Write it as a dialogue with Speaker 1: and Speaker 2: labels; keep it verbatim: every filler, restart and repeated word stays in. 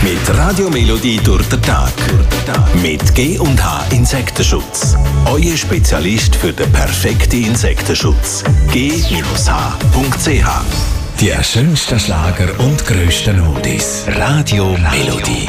Speaker 1: Mit Radio Melodie durch den Tag. Mit G und H Insektenschutz. Euer Spezialist für den perfekten Insektenschutz. G H Punkt C H. Die schönsten Schlager und grössten Oldies. Radio Melodie.